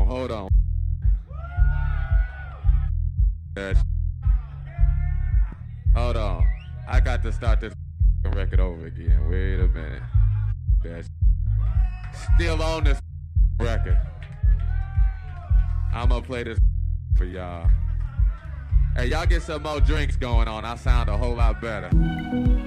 hold on. Hold on. I got to start this record over again. Wait a minute. That's still on this record. I'm gonna play this for y'all. Hey, y'all get some more drinks going on. I sound a whole lot better.